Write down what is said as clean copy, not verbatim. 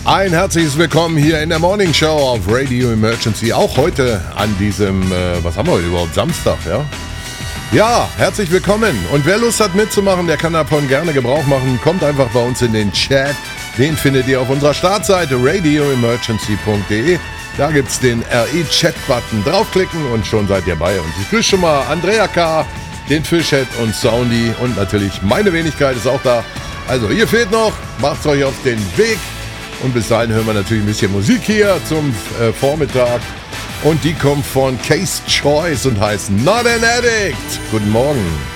Ein herzliches Willkommen hier in der Morning Show auf Radio Emergency. Auch heute an diesem, was haben wir heute überhaupt, Samstag, ja? Ja, herzlich willkommen. Und wer Lust hat mitzumachen, der kann davon gerne Gebrauch machen. Kommt einfach bei uns in den Chat. Den findet ihr auf unserer Startseite radioemergency.de. Da gibt es den RE-Chat-Button. Draufklicken und schon seid ihr bei uns. Ich grüße schon mal Andrea K., den Fischhead und Soundy und natürlich meine Wenigkeit ist auch da. Also, hier fehlt noch, macht's euch auf den Weg. Und bis dahin hören wir natürlich ein bisschen Musik hier zum Vormittag. Und die kommt von Case Choice und heißt Not an Addict. Guten Morgen.